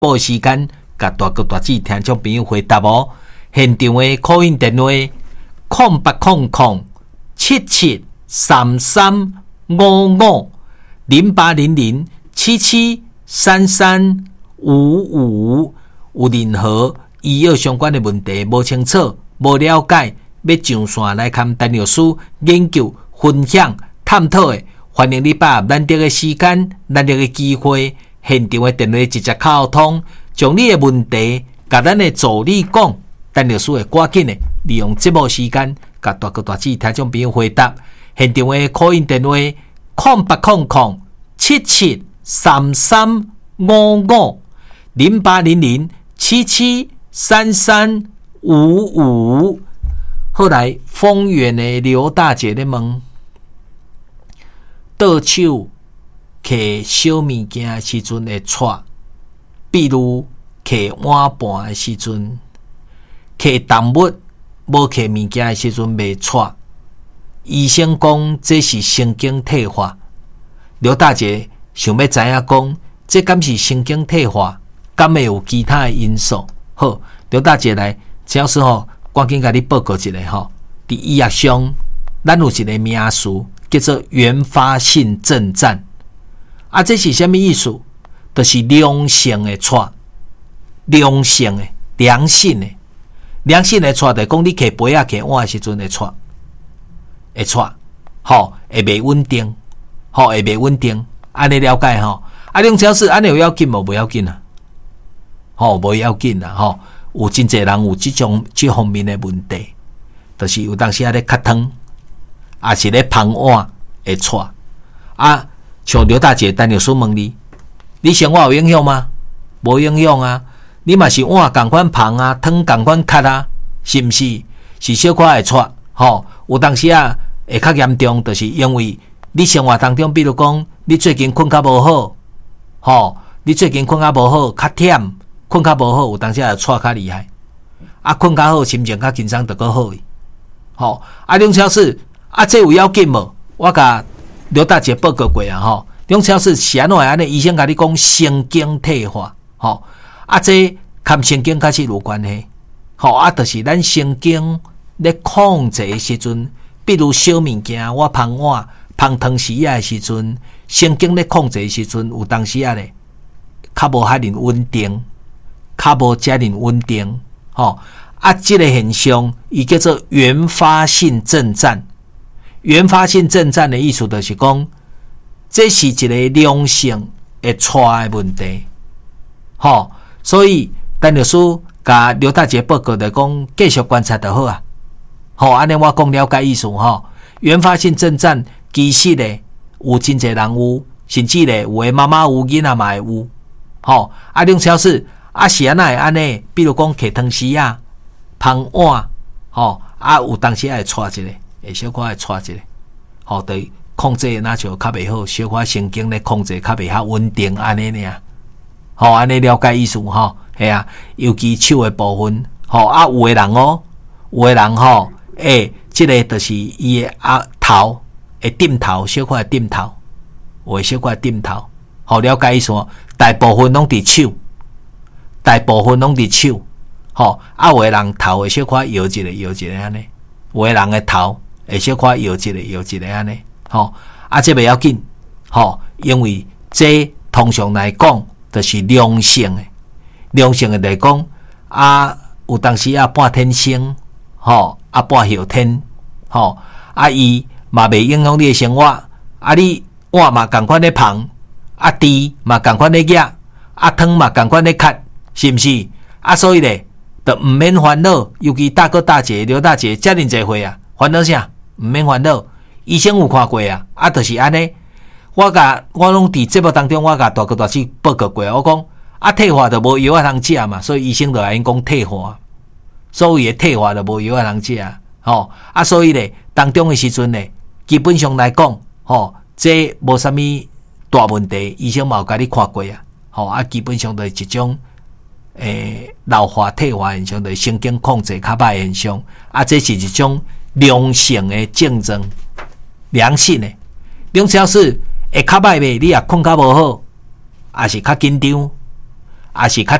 播时间，甲大哥大姐听众朋友回答哦。现场的call in电话0800773355，有任何医药相关的问题无清楚、无了解，要上线来看陈律师研究、分享、探讨的，欢迎你把握难得的时间、难得的机会，现场的电话直接沟通，将你的问题甲咱的助理讲，陈律师会赶紧的利用节目时间，甲大哥大姐听众朋友回答。现场的call in电话0800773355，0800773355。后来丰原的刘大姐咧问，倒手摕小物件的时阵会错，比如摕碗盘的时阵，摕动物无摕物件的时阵袂错。医生讲这是神经退化。刘大姐想要知影讲，这敢是神经退化，敢会有其他的因素？好，刘大姐来，只要是赶紧甲你报告一下伫医学上，咱有一个名词叫做原发性震颤。这是什么意思？就是良性的错，良性的错，就是讲你摕杯啊、摕碗的时阵会错，会袂稳定，会袂稳定。安尼了解种只要是安尼有要紧无？无要紧啊，无要紧啊，有真侪人有这方面的问题，就是有当时咧磕汤，也是咧捧碗会错。像刘大姐陈律师问你生活有影响吗？无影响啊，你嘛是碗同款捧啊，汤同款磕啊，是毋是？是小可会错，有当时会较严重，就是因为你生活当中，比如讲你最近困较无好，你最近困较无好，较忝，困较无好，有当时会错较厉害。困较好，心情较轻松，就较好。两超市这有要紧无？我甲刘大姐报告过啊，两超市是安怎安尼？医生甲你讲神经退化，这跟神经确实有关系。就是咱神经咧控制的时阵，比如小物件，我捧碗、捧汤匙的时阵，神经咧控制的时阵，有当时咧较无遐尼稳定，较无遮尼稳定。这个现象伊叫做原发性震颤。原发性震颤的意思就是讲，这是一个良性会错的问题。所以陈律师甲刘大姐报告来讲，继续观察就好啊。安尼我讲了解意思原发性震颤其实咧有真侪人有，甚至咧有的妈妈有，囡仔嘛会有。两超市是安那会安尼？比如讲摕汤匙啊、捧碗，有当时会错一下，会小可会错一下，对控制那就较袂好，小可神经咧控制较袂遐稳定安尼尔。安尼了解意思系啊，尤其手的部分，有的人这个就是伊的头会点头，小可会点头，有的小可会点头。了解意思大部分拢伫手，有的人头会小可摇一下安尼，有的人的头会小可摇一下安尼。这袂要紧，因为这通常来讲就是良性的来讲有当时半天生，半后天，伊嘛袂影响你的生活，你碗嘛同款咧捧，箸嘛同款咧夹，汤嘛同款咧咳，是毋是？所以咧，就毋免烦恼，尤其大哥大姐、刘大姐遮尔侪岁烦恼啥？毋免烦恼，医生有看过就是安尼。我拢伫节目当中，我甲大哥大姐报告过，我讲退化就无药通食嘛，所以医生就来讲退化，所谓的退化就无药通食所以咧，当中的时阵咧，基本上来讲，这无啥物大问题，医生嘛有甲你看过基本上就是一种老化退化现象，就是神经控制较歹现象这是一种良性的症状，良性的。只要是会较歹袂，你也困较无好，也是较紧张， 也是较